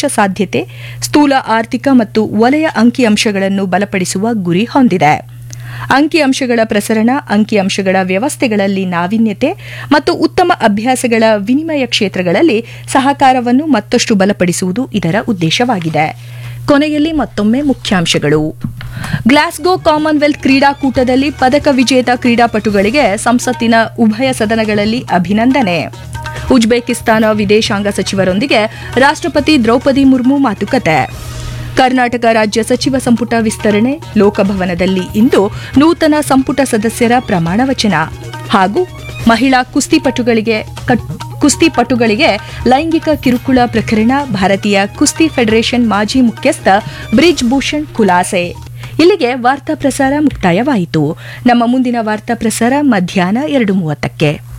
ಸಾಧ್ಯತೆ, ಸ್ಥೂಲ ಆರ್ಥಿಕ ಮತ್ತು ವಲಯ ಅಂಕಿಅಂಶಗಳನ್ನು ಬಲಪಡಿಸುವ ಗುರಿ ಹೊಂದಿದೆ. ಅಂಕಿಅಂಶಗಳ ಪ್ರಸರಣ, ಅಂಕಿಅಂಶಗಳ ವ್ಯವಸ್ಥೆಗಳಲ್ಲಿ ನಾವೀನ್ಯತೆ ಮತ್ತು ಉತ್ತಮ ಅಭ್ಯಾಸಗಳ ವಿನಿಮಯ ಕ್ಷೇತ್ರಗಳಲ್ಲಿ ಸಹಕಾರವನ್ನು ಮತ್ತಷ್ಟು ಬಲಪಡಿಸುವುದು ಇದರ ಉದ್ದೇಶವಾಗಿದೆ. ಕೊನೆಯಲ್ಲಿ ಮತ್ತೊಮ್ಮೆ ಮುಖ್ಯಾಂಶಗಳು. ಗ್ಲಾಸ್ಗೋ ಕಾಮನ್ವೆಲ್ತ್ ಕ್ರೀಡಾಕೂಟದಲ್ಲಿ ಪದಕ ವಿಜೇತ ಕ್ರೀಡಾಪಟುಗಳಿಗೆ ಸಂಸತ್ತಿನ ಉಭಯ ಸದನಗಳಲ್ಲಿ ಅಭಿನಂದನೆ. ಉಜ್ಬೇಕಿಸ್ತಾನ ವಿದೇಶಾಂಗ ಸಚಿವರೊಂದಿಗೆ ರಾಷ್ಟ್ರಪತಿ ದ್ರೌಪದಿ ಮುರ್ಮು ಮಾತುಕತೆ. ಕರ್ನಾಟಕ ರಾಜ್ಯ ಸಚಿವ ಸಂಪುಟ ವಿಸ್ತರಣೆ, ಲೋಕಭವನದಲ್ಲಿ ಇಂದು ನೂತನ ಸಂಪುಟ ಸದಸ್ಯರ ಪ್ರಮಾಣ ವಚನ. ಹಾಗೂ ಮಹಿಳಾ ಕುಸ್ತಿಪಟುಗಳಿಗೆ ಲೈಂಗಿಕ ಕಿರುಕುಳ ಪ್ರಕರಣ, ಭಾರತೀಯ ಕುಸ್ತಿ ಫೆಡರೇಷನ್ ಮಾಜಿ ಮುಖ್ಯಸ್ಥ ಬ್ರಿಜ್ ಭೂಷಣ್ ಖುಲಾಸೆ. ಇಲ್ಲಿಗೆ ವಾರ್ತಾ ಪ್ರಸಾರ ಮುಕ್ತಾಯವಾಯಿತು. ನಮ್ಮ ಮುಂದಿನ ವಾರ್ತಾ ಪ್ರಸಾರ ಮಧ್ಯಾಹ್ನ 2:30ಕ್ಕೆ.